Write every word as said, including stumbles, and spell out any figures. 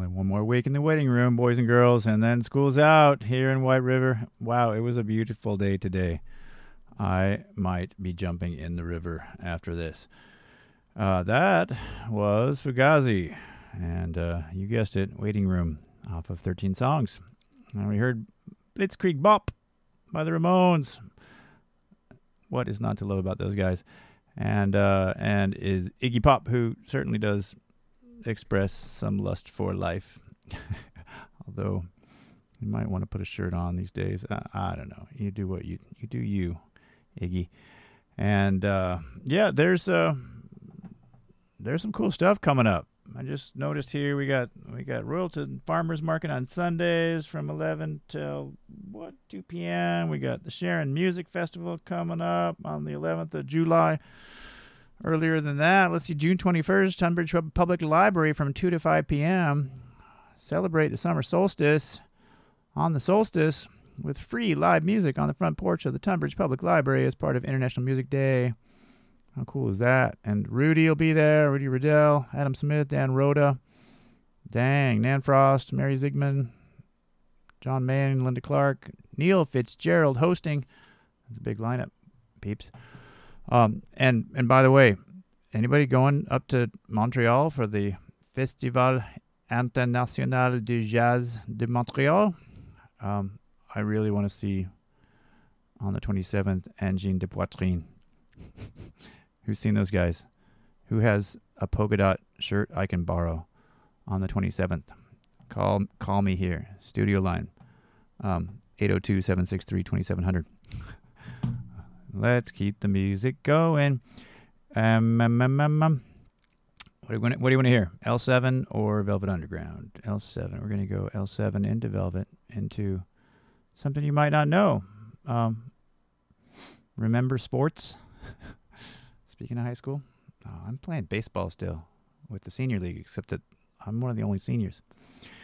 Only one more week in the waiting room, boys and girls, and then school's out here in White River. Wow, it was a beautiful day today. I might be jumping in the river after this. Uh, that was Fugazi, and uh, you guessed it, Waiting Room, off of thirteen songs. And we heard Blitzkrieg Bop by the Ramones. What is not to love about those guys? And uh, and is Iggy Pop, who certainly does express some lust for life. Although you might want to put a shirt on these days. Uh, I don't know. You do what you you do you, Iggy. And uh, yeah, there's uh, there's some cool stuff coming up. I just noticed here we got we got Royalton Farmers Market on Sundays from eleven till what two p.m. We got the Sharon Music Festival coming up on the eleventh of July. Earlier than that, let's see, June twenty-first, Tunbridge Public Library from two to five p.m. Celebrate the summer solstice on the solstice with free live music on the front porch of the Tunbridge Public Library as part of International Music Day. How cool is that? And Rudy will be there, Rudy Riddell, Adam Smith, Dan Rhoda, dang, Nan Frost, Mary Zigman, John Mann, Linda Clark, Neil Fitzgerald hosting. That's a big lineup, peeps. Um, and, and by the way, anybody going up to Montreal for the Festival International du Jazz de Montréal? Um, I really want to see on the twenty-seventh Angine de Poitrine. Who's seen those guys? Who has a polka dot shirt I can borrow on the twenty-seventh? Call call me here. Studio line. Um, eight oh two, seven six three, two seven zero zero. Let's keep the music going. Um, um, um, um, um. What do you want? What do you want to hear? L seven or Velvet Underground? L seven. We're going to go L seven into Velvet, into something you might not know. Um, remember sports? Speaking of high school, oh, I'm playing baseball still with the senior league, except that I'm one of the only seniors.